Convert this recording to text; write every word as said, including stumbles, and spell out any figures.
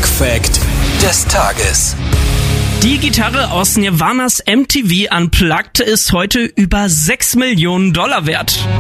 Rock Fact des Tages. Die Gitarre aus Nirvanas M T V Unplugged ist heute über sechs Millionen Dollar wert.